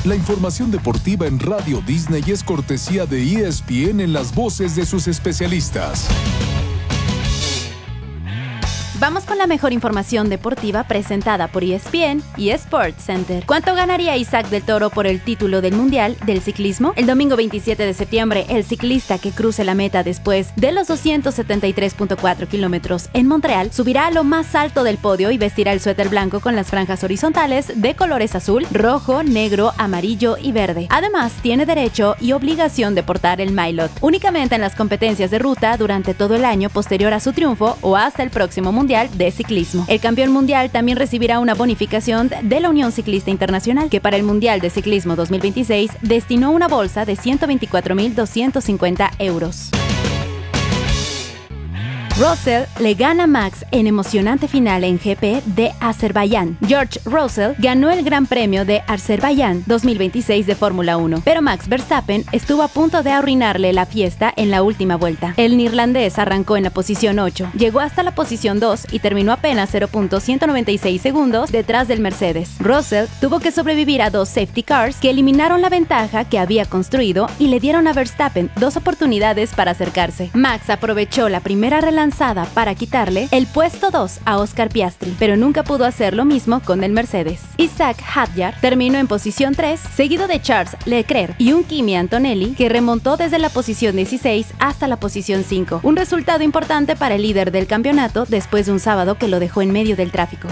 La información deportiva en Radio Disney es cortesía de ESPN en las voces de sus especialistas. Vamos con la mejor información deportiva presentada por ESPN y Sports Center. ¿Cuánto ganaría Isaac del Toro por el título del Mundial del Ciclismo? El domingo 27 de septiembre, el ciclista que cruce la meta después de los 273.4 kilómetros en Montreal subirá a lo más alto del podio y vestirá el suéter blanco con las franjas horizontales de colores azul, rojo, negro, amarillo y verde. Además, tiene derecho y obligación de portar el maillot únicamente en las competencias de ruta durante todo el año posterior a su triunfo o hasta el próximo Mundial de Ciclismo. El campeón mundial también recibirá una bonificación de la Unión Ciclista Internacional, que para el Mundial de Ciclismo 2026 destinó una bolsa de 124.250 euros. Russell le gana a Max en emocionante final en GP de Azerbaiyán. George Russell ganó el Gran Premio de Azerbaiyán 2026 de Fórmula 1, pero Max Verstappen estuvo a punto de arruinarle la fiesta en la última vuelta. El neerlandés arrancó en la posición 8, llegó hasta la posición 2 y terminó apenas 0.196 segundos detrás del Mercedes. Russell tuvo que sobrevivir a dos safety cars que eliminaron la ventaja que había construido y le dieron a Verstappen dos oportunidades para acercarse. Max aprovechó la primera relanzada para quitarle el puesto 2 a Oscar Piastri, pero nunca pudo hacer lo mismo con el Mercedes. Isaac Hadjar terminó en posición 3, seguido de Charles Leclerc y un Kimi Antonelli que remontó desde la posición 16 hasta la posición 5, un resultado importante para el líder del campeonato después de un sábado que lo dejó en medio del tráfico.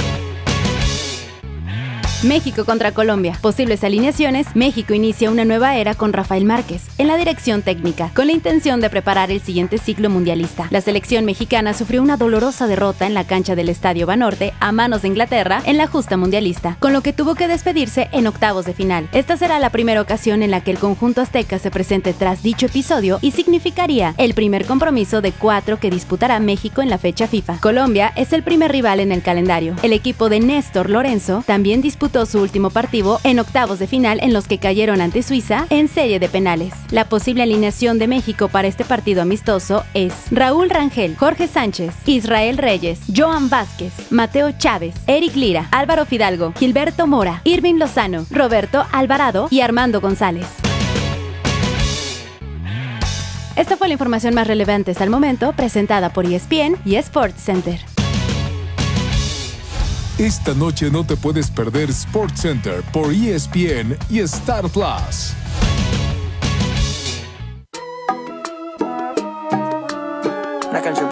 México contra Colombia. Posibles alineaciones. México inicia una nueva era con Rafael Márquez en la dirección técnica, con la intención de preparar el siguiente ciclo mundialista. La selección mexicana sufrió una dolorosa derrota en la cancha del Estadio Banorte a manos de Inglaterra en la justa mundialista, con lo que tuvo que despedirse en octavos de final. Esta será la primera ocasión en la que el conjunto azteca se presente tras dicho episodio y significaría el primer compromiso de 4 que disputará México en la fecha FIFA. Colombia es el primer rival en el calendario. El equipo de Néstor Lorenzo también disputó su último partido en octavos de final en los que cayeron ante Suiza en serie de penales. La posible alineación de México para este partido amistoso es Raúl Rangel, Jorge Sánchez, Israel Reyes, Joan Vázquez, Mateo Chávez, Eric Lira, Álvaro Fidalgo, Gilberto Mora, Irving Lozano, Roberto Alvarado y Armando González. Esta fue la información más relevante hasta el momento, presentada por ESPN y Sports Center. Esta noche no te puedes perder SportsCenter por ESPN y Star Plus.